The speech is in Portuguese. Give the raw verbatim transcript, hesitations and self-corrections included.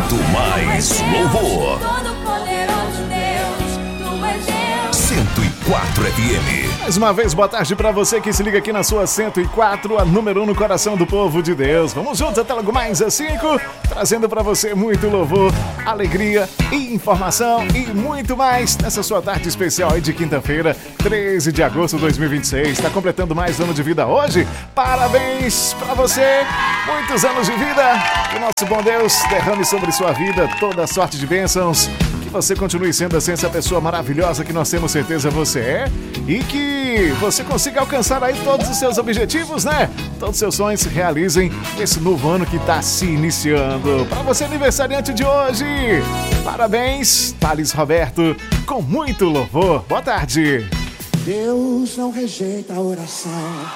muito mais louvor. cento e quatro F M. Mais uma vez, boa tarde pra você que se liga aqui na sua cento e quatro, a número um no coração do povo de Deus. Vamos juntos até logo mais às cinco, trazendo pra você muito louvor, alegria e informação e muito mais nessa sua tarde especial aí de quinta-feira, treze de agosto de dois mil e vinte e seis. Tá completando mais um ano de vida hoje? Parabéns pra você! Muitos anos de vida! Que o nosso bom Deus derrame sobre sua vida toda a sorte de bênçãos. Que você continue sendo assim essa pessoa maravilhosa que nós temos certeza você é e que você consiga alcançar aí todos os seus objetivos, né? Todos os seus sonhos se realizem nesse novo ano que está se iniciando. Para você aniversariante de hoje, parabéns, Thales Roberto, com muito louvor. Boa tarde. Deus não rejeita a oração.